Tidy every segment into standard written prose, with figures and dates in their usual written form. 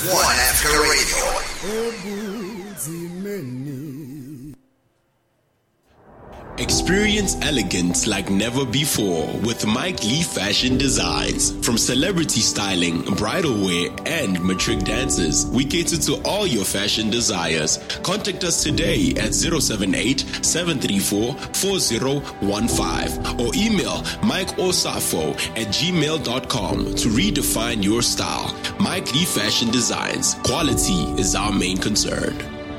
One Africa Radio. Experience elegance like never before with Mike Lee Fashion Designs. From celebrity styling, bridal wear, and matric dances, we cater to all your fashion desires. Contact us today at 078-734-4015 or email mikeosafo@gmail.com to redefine your style. Mike Lee Fashion Designs. Quality is our main concern.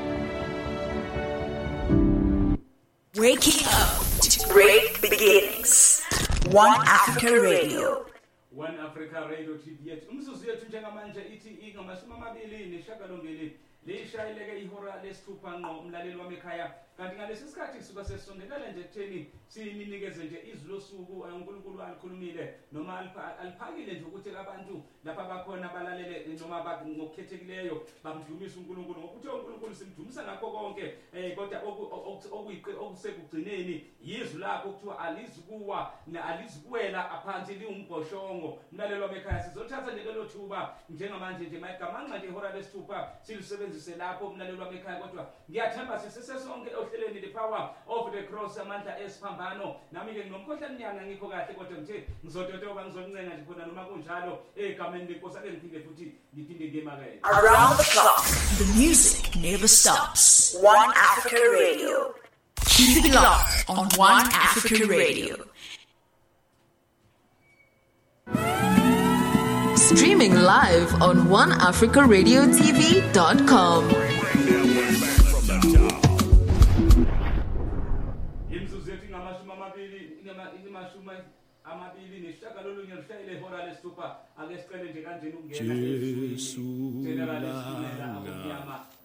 Waking up to great beginnings. One Africa Radio. One Africa Radio TV. Umzuzu yethu njengamanje ithi ingamashumi amabili nesishiyagalombili lishayeleke ihora lesithupha ngqo umlaleli wami ekhaya. Kanti ngalesi sikhathi suka sesondekela nje ekutheni sininikeze nje izwi losuku uNkulunkulu alikhulumile noma aliphakile nje ukuthi abantu lapha bakhona balalele noma ngokukhethekileyo bamdumisa uNkulunkulu ngokuthi uNkulunkulu simdumisa ngakho konke kodwa okusekugcineni yizwi lakho kuthiwa alizikuwa alizukuwela aphansi liumbhoshongo. Umlaleli wami ekhaya sizothatha lelo thuba njengamanje nje mayigamanxa nje ihora lesithupha silisebenzise lapho umlaleli wami ekhaya kodwa ngiyathemba sisesonke ohlelweni the power of the cross amandla esiphambano. Nami ke nginomkhohlane nyanga ngikho kahle kodwa ngithe ngizototoba ngizoncenga nje khona noma kunjalo egameni lenkosi ake ngiphinde futhi ngiphinde ngemakele. Around the clock, the music never stops. One Africa Radio. Keep it locked on One Africa Radio. Streaming live on oneafricaradiotv.com. Amabili neshagalolunye lishayile ihora lesithupha ake sicele nje kanjena ukungena Jesu